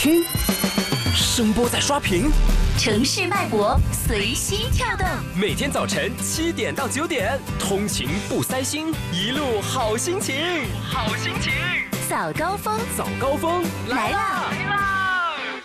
听，声波在刷屏， 城市脉搏随心跳动。 每天早晨7点到9点，通勤不塞心，一路好心情，好心情。 早高峰， 早高峰来啦！